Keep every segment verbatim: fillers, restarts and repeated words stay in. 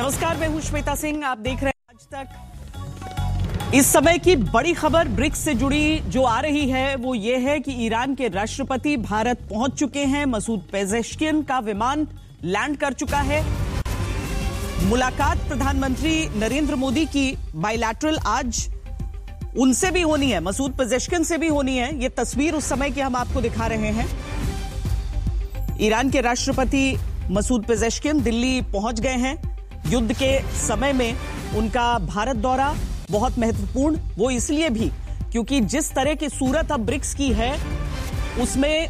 नमस्कार, मैं हूं श्वेता सिंह। आप देख रहे हैं आज तक। इस समय की बड़ी खबर ब्रिक्स से जुड़ी जो आ रही है वो ये है कि ईरान के राष्ट्रपति भारत पहुंच चुके हैं। मसूद पेजेश्किन का विमान लैंड कर चुका है। मुलाकात प्रधानमंत्री नरेंद्र मोदी की बायलैटरल आज उनसे भी होनी है, मसूद पेजेश्किन से भी होनी है। ये तस्वीर उस समय की हम आपको दिखा रहे हैं। ईरान के राष्ट्रपति मसूद पेजेश्किन दिल्ली पहुंच गए हैं। युद्ध के समय में उनका भारत दौरा बहुत महत्वपूर्ण, वो इसलिए भी क्योंकि जिस तरह की सूरत अब ब्रिक्स की है उसमें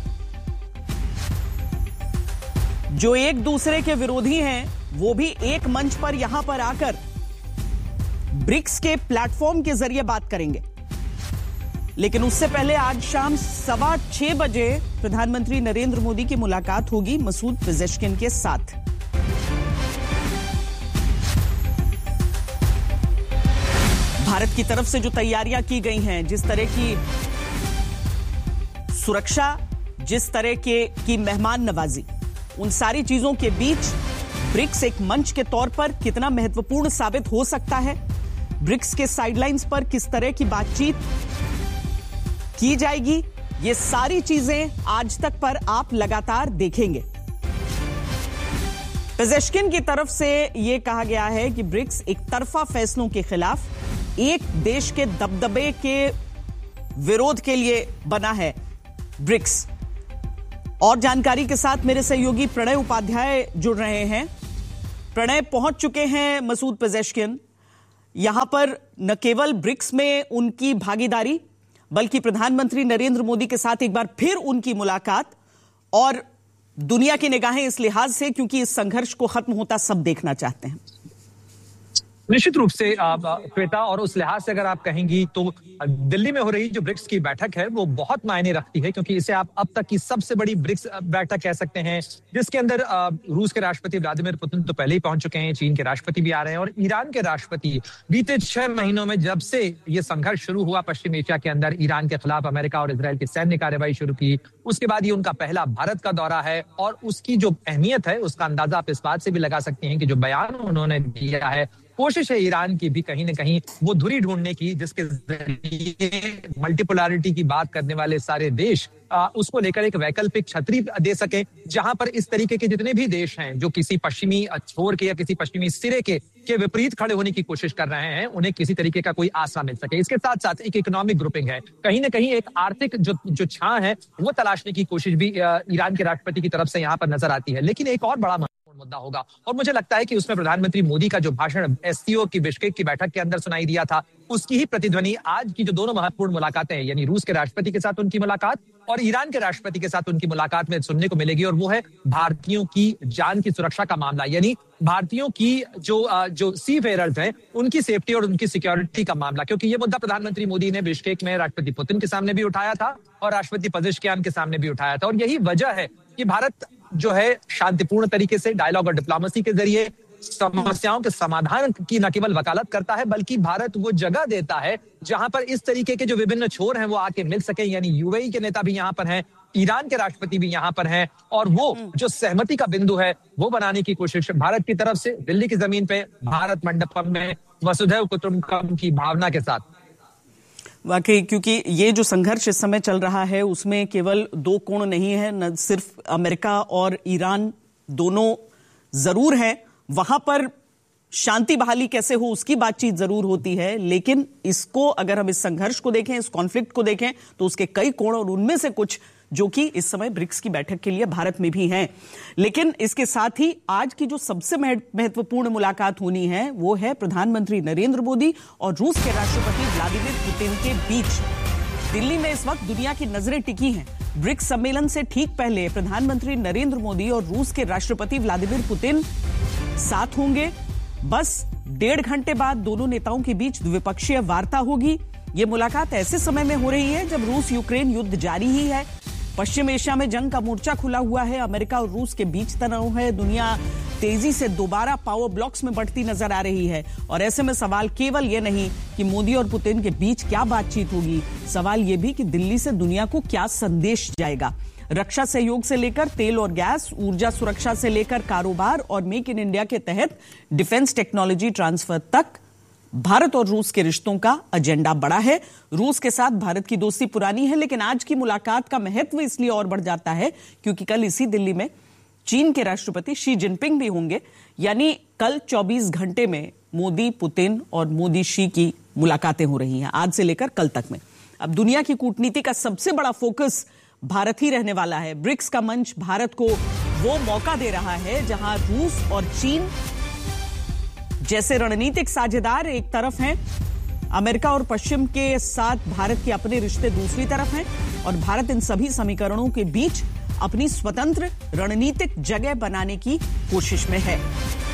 जो एक दूसरे के विरोधी हैं वो भी एक मंच पर यहां पर आकर ब्रिक्स के प्लेटफॉर्म के जरिए बात करेंगे। लेकिन उससे पहले आज शाम सवा छह बजे प्रधानमंत्री नरेंद्र मोदी की मुलाकात होगी मसूद पेजेश्किन के साथ। भारत की तरफ से जो तैयारियां की गई हैं, जिस तरह की सुरक्षा, जिस तरह के की मेहमान नवाजी, उन सारी चीजों के बीच ब्रिक्स एक मंच के तौर पर कितना महत्वपूर्ण साबित हो सकता है, ब्रिक्स के साइडलाइंस पर किस तरह की बातचीत की जाएगी, ये सारी चीजें आज तक पर आप लगातार देखेंगे। पेजेश्किन की तरफ से यह कहा गया है कि ब्रिक्स एक तरफा फैसलों के खिलाफ एक देश के दबदबे के विरोध के लिए बना है ब्रिक्स। और जानकारी के साथ मेरे सहयोगी प्रणय उपाध्याय जुड़ रहे हैं। प्रणय, पहुंच चुके हैं मसूद पेजेश्किन। यहां पर न केवल ब्रिक्स में उनकी भागीदारी बल्कि प्रधानमंत्री नरेंद्र मोदी के साथ एक बार फिर उनकी मुलाकात, और दुनिया की निगाहें इस लिहाज से क्योंकि इस संघर्ष को खत्म होता सब देखना चाहते हैं। निश्चित रूप से श्वेता, और उस लिहाज से अगर आप कहेंगी तो दिल्ली में हो रही जो ब्रिक्स की बैठक है वो बहुत मायने रखती है, क्योंकि इसे आप अब तक की सबसे बड़ी ब्रिक्स बैठक कह सकते हैं, जिसके अंदर रूस के राष्ट्रपति व्लादिमीर पुतिन तो पहले ही पहुंच चुके हैं, चीन के राष्ट्रपति भी आ रहे हैं, और ईरान के राष्ट्रपति बीते छह महीनों में जब से ये संघर्ष शुरू हुआ पश्चिम एशिया के अंदर, ईरान के खिलाफ अमेरिका और इजरायल की सैन्य कार्रवाई शुरू की, उसके बाद ये उनका पहला भारत का दौरा है। और उसकी जो अहमियत है उसका अंदाजा आप इस बात से भी लगा सकते हैं कि जो बयान उन्होंने दिया है, कोशिश है ईरान की भी कहीं ना कहीं वो धुरी ढूंढने की जिसके जरिए मल्टीपोलैरिटी की बात करने वाले सारे देश आ, उसको लेकर एक वैकल्पिक छतरी दे सके, जहां पर इस तरीके के जितने भी देश हैं जो किसी पश्चिमी छोर के या किसी पश्चिमी सिरे के के विपरीत खड़े होने की कोशिश कर रहे हैं, उन्हें किसी तरीके का कोई आसरा मिल सके। इसके साथ साथ एक इकोनॉमिक ग्रुपिंग है, कहीं ना कहीं एक आर्थिक जो जो छां है वो तलाशने की कोशिश भी ईरान के राष्ट्रपति की तरफ से यहाँ पर नजर आती है। लेकिन एक और बड़ा मुद्दा होगा, और मुझे लगता है कि उसमें प्रधानमंत्री मोदी का जो भाषण एससीओ की बिश्केक की बैठक के अंदर सुनाई दिया था, उसकी ही प्रतिध्वनि आज की जो दोनों महत्वपूर्ण मुलाकातें हैं, यानी रूस के राष्ट्रपति के साथ उनकी मुलाकात और ईरान के राष्ट्रपति के साथ उनकी मुलाकात में सुनने को मिलेगी। और वो है भारतीयों की जान की सुरक्षा का मामला, यानी भारतीयों की जो जो सी फेयरर्स हैं उनकी सेफ्टी और उनकी सिक्योरिटी का मामला, क्योंकि ये मुद्दा प्रधानमंत्री मोदी ने बिश्केक में राष्ट्रपति पुतिन के सामने भी उठाया था और राष्ट्रपति पेजेश्किन के सामने भी उठाया था। और यही वजह है कि भारत जो है शांतिपूर्ण तरीके से डायलॉग और डिप्लोमेसी के जरिए समस्याओं के समाधान की न केवल वकालत करता है, बल्कि भारत वो जगह देता है जहां पर इस तरीके के जो विभिन्न छोर हैं वो आके मिल सके। यानी यूएई के नेता भी यहाँ पर हैं, ईरान के राष्ट्रपति भी यहाँ पर हैं, और वो जो सहमति का बिंदु है वो बनाने की कोशिश भारत की तरफ से दिल्ली की जमीन पे भारत मंडपम में वसुधैव कुटुंबकम की भावना के साथ। वाकई, क्योंकि ये जो संघर्ष इस समय चल रहा है उसमें केवल दो कोण नहीं है, न सिर्फ अमेरिका और ईरान दोनों जरूर हैं, वहां पर शांति बहाली कैसे हो उसकी बातचीत जरूर होती है, लेकिन इसको अगर हम इस संघर्ष को देखें, इस कॉन्फ्लिक्ट को देखें तो उसके कई कोण, और उनमें से कुछ जो कि इस समय ब्रिक्स की बैठक के लिए भारत में भी हैं। लेकिन इसके साथ ही आज की जो सबसे महत्वपूर्ण मुलाकात होनी है वो है प्रधानमंत्री नरेंद्र मोदी और रूस के राष्ट्रपति व्लादिमीर पुतिन के बीच। दिल्ली में इस वक्त दुनिया की नजरें टिकी हैं। ब्रिक्स सम्मेलन से ठीक पहले प्रधानमंत्री नरेंद्र मोदी और रूस के राष्ट्रपति व्लादिमीर पुतिन साथ होंगे। बस डेढ़ घंटे बाद दोनों नेताओं के बीच द्विपक्षीय वार्ता होगी। ये मुलाकात ऐसे समय में हो रही है जब रूस यूक्रेन युद्ध जारी ही है, पश्चिम एशिया में जंग का मोर्चा खुला हुआ है, अमेरिका और रूस के बीच तनाव है, दुनिया तेजी से दोबारा पावर ब्लॉक्स में बढ़ती नजर आ रही है। और ऐसे में सवाल केवल ये नहीं कि मोदी और पुतिन के बीच क्या बातचीत होगी, सवाल ये भी कि दिल्ली से दुनिया को क्या संदेश जाएगा। रक्षा सहयोग से लेकर तेल और गैस, ऊर्जा सुरक्षा से लेकर कारोबार और मेक इन इंडिया के तहत डिफेंस टेक्नोलॉजी ट्रांसफर तक भारत और रूस के रिश्तों का एजेंडा बड़ा है। रूस के साथ भारत की दोस्ती पुरानी है, लेकिन आज की मुलाकात का महत्व इसलिए और बढ़ जाता है क्योंकि कल इसी दिल्ली में चीन के राष्ट्रपति शी जिनपिंग भी होंगे। यानी कल चौबीस घंटे में मोदी, पुतिन और मोदी शी की मुलाकातें हो रही हैं, आज से लेकर कल तक में। अब दुनिया की कूटनीति का सबसे बड़ा फोकस भारत ही रहने वाला है। ब्रिक्स का मंच भारत को वो मौका दे रहा है जहां रूस और चीन जैसे रणनीतिक साझेदार एक तरफ हैं, अमेरिका और पश्चिम के साथ भारत के अपने रिश्ते दूसरी तरफ हैं, और भारत इन सभी समीकरणों के बीच अपनी स्वतंत्र रणनीतिक जगह बनाने की कोशिश में है।